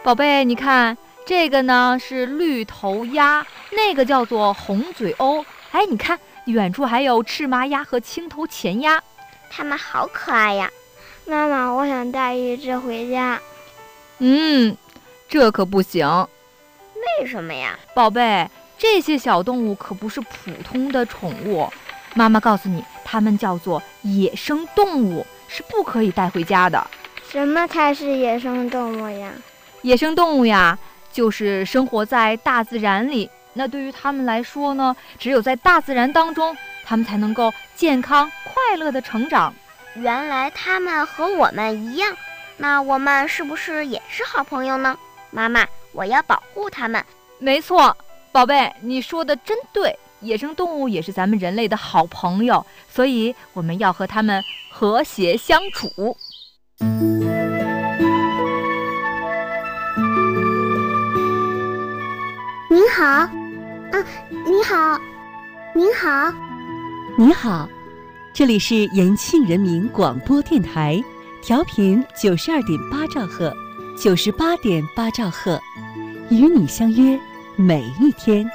宝贝，你看这个呢是绿头鸭，那个叫做红嘴鸥。哎，你看远处还有赤麻鸭和青头前鸭， 它们好可爱呀！ 妈妈，我想带一只回家。 这可不行。 为什么呀？ 宝贝，这些小动物可不是普通的宠物，妈妈告诉你，它们叫做野生动物，是不可以带回家的。 什么才是野生动物呀？ 野生动物呀，就是生活在大自然里。那对于它们来说呢，只有在大自然当中，它们才能够健康快乐的成长。 原来它们和我们一样，那我们是不是也是好朋友呢？妈妈，我要保护它们。 没错，宝贝，你说的真对，野生动物也是咱们人类的好朋友，所以我们要和它们和谐相处。 您好，你好，您好， 你好，这里是延庆人民广播电台，调频92.8兆赫，98.8兆赫，与你相约每一天。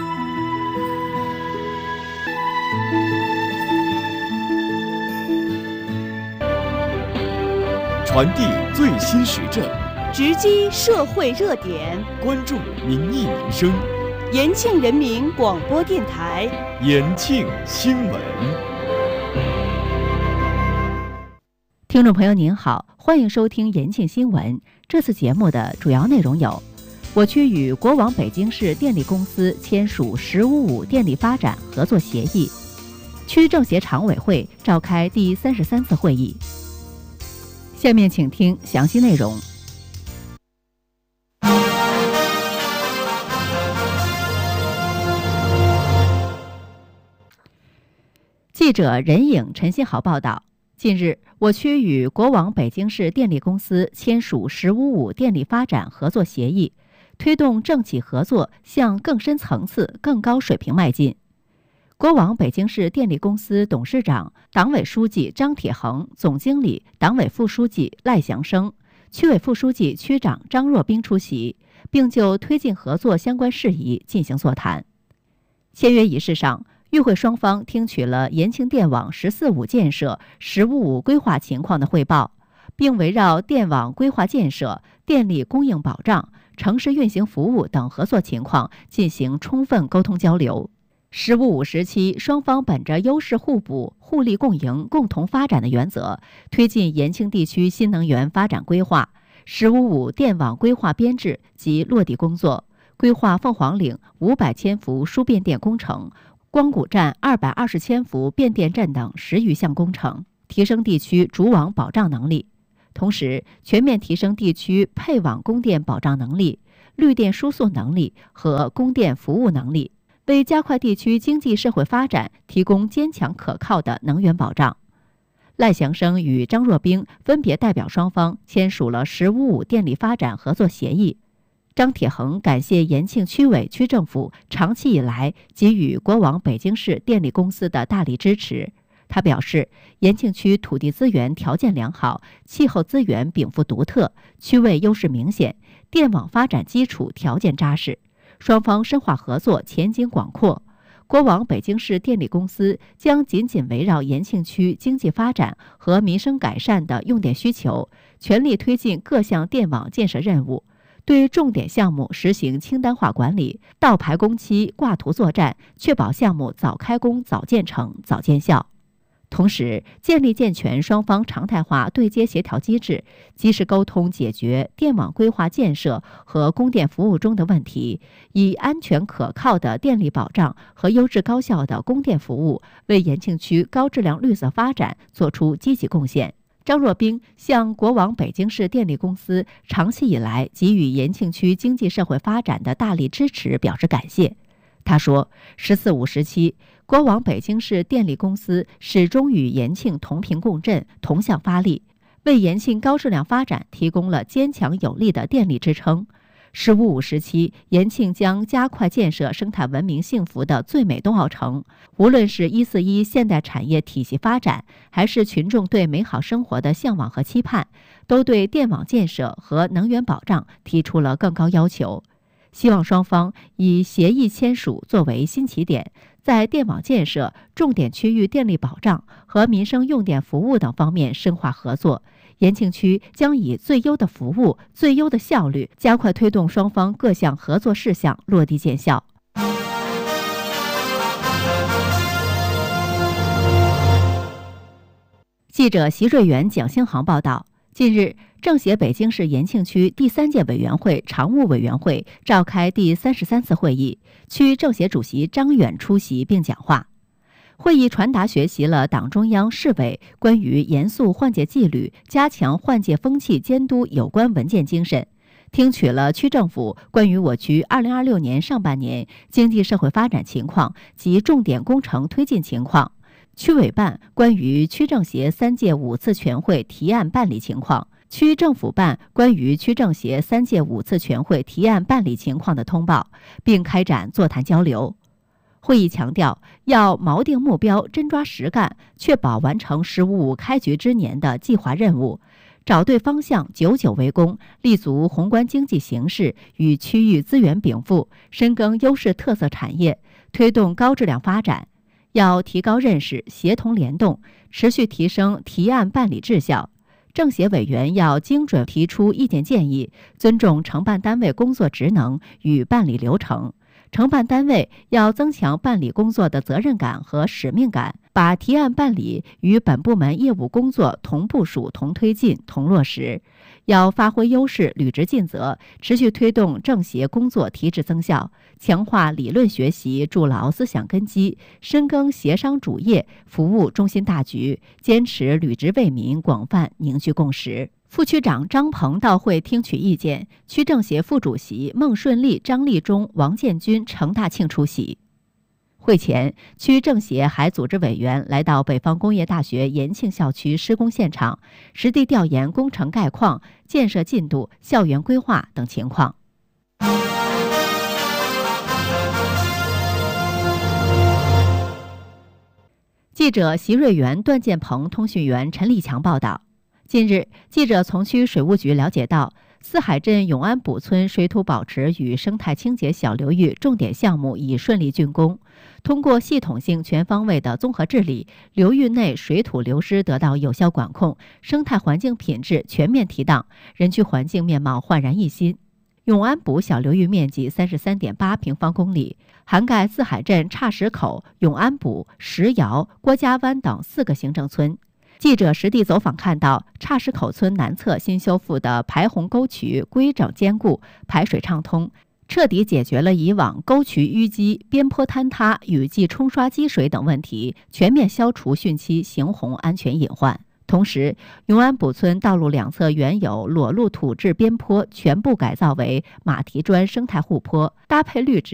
传递最新时政， 直击社会热点， 关注民意民生。 延庆人民广播电台， 延庆新闻。 听众朋友您好，欢迎收听延庆新闻。这次节目的主要内容有：我区与国网北京市电力公司签署“1055”电力发展合作协议；区政协常委会召开第33次会议。下面请听详细内容。记者任颖、陈新豪报道，近日，我区与国网北京市电力公司签署“1055”电力发展合作协议，推动政企合作向更深层次、更高水平迈进。国网北京市电力公司董事长、党委书记张铁恒，总经理、党委副书记赖祥生，区委副书记、区长张若冰出席，并就推进合作相关事宜进行座谈。签约仪式上，与会双方听取了延庆电网“1045”建设、“1055”规划情况的汇报，并围绕电网规划建设、电力供应保障、城市运行服务等合作情况进行充分沟通交流。“1055”时期，双方本着优势互补、互利共赢、共同发展的原则，推进延庆地区新能源发展规划、“1055”电网规划编制及落地工作，规划凤凰岭500千伏输变电工程、光谷站220千伏变电站等10余项工程，提升地区主网保障能力。同时，全面提升地区配网供电保障能力、绿电输送能力和供电服务能力，为加快地区经济社会发展提供坚强可靠的能源保障。赖祥生与张若冰分别代表双方签署了“1055”电力发展合作协议。张铁恒感谢延庆区委区政府长期以来给予国网北京市电力公司的大力支持。他表示，延庆区土地资源条件良好，气候资源禀赋独特，区位优势明显，电网发展基础条件扎实，双方深化合作前景广阔。国网北京市电力公司将紧紧围绕延庆区经济发展和民生改善的用电需求，全力推进各项电网建设任务，对重点项目实行清单化管理，到排工期挂图作战，确保项目早开工、早建成、早见效。同时，建立健全双方常态化对接协调机制，及时沟通解决电网规划建设和供电服务中的问题，以安全可靠的电力保障和优质高效的供电服务，为延庆区高质量绿色发展作出积极贡献。张若冰向国网北京市电力公司长期以来给予延庆区经济社会发展的大力支持表示感谢。他说，“1045”时期，国网北京市电力公司始终与延庆同频共振、同向发力，为延庆高质量发展提供了坚强有力的电力支撑。 “15+5”时期，延庆将加快建设生态文明幸福的最美冬奥城。无论是141现代产业体系发展，还是群众对美好生活的向往和期盼，都对电网建设和能源保障提出了更高要求。希望双方以协议签署作为新起点，在电网建设、重点区域电力保障和民生用电服务等方面深化合作。延庆区将以最优的服务、最优的效率，加快推动双方各项合作事项落地见效。记者席瑞元、蒋兴航报道，近日，政协北京市延庆区第3届委员会常务委员会召开第33次会议，区政协主席张远出席并讲话。会议传达学习了党中央、市委关于严肃换届纪律、加强换届风气监督有关文件精神，听取了区政府关于我区2026年上半年经济社会发展情况及重点工程推进情况，区委办关于区政协3届5次全会提案办理情况，区政府办关于区政协3届5次全会提案办理情况的通报，并开展座谈交流。会议强调，要锚定目标，真抓实干，确保完成“15+5”开局之年的计划任务，找对方向，久久为功，立足宏观经济形势与区域资源禀赋，深耕优势特色产业，推动高质量发展。要提高认识，协同联动，持续提升提案办理质效。政协委员要精准提出意见建议，尊重承办单位工作职能与办理流程。承办单位要增强办理工作的责任感和使命感，把提案办理与本部门业务工作同部署、同推进、同落实。要发挥优势，履职尽责，持续推动政协工作提质增效，强化理论学习，筑牢思想根基，深耕协商主业，服务中心大局，坚持履职为民，广泛凝聚共识。副区长张鹏到会听取意见，区政协副主席孟顺利、张立忠、王建军、程大庆出席。会前，区政协还组织委员来到北方工业大学延庆校区施工现场，实地调研工程概况、建设进度、校园规划等情况。记者席瑞元、段建鹏，通讯员陈立强报道。近日，记者从区水务局了解到，四海镇永安堡村水土保持与生态清洁小流域重点项目已顺利竣工。通过系统性、全方位的综合治理，流域内水土流失得到有效管控，生态环境品质全面提档，人居环境面貌焕然一新。永安堡小流域面积33.8平方公里，涵盖四海镇岔石口、永安堡、石窑、郭家湾等4个行政村。记者实地走访看到，岔石口村南侧新修复的排洪沟渠规整坚固，排水畅通，彻底解决了以往沟渠淤积、边坡坍塌、雨季冲刷积水等问题，全面消除汛期行洪安全隐患。同时，永安堡村道路两侧原有裸露土质边坡全部改造为马蹄砖生态护坡，搭配绿植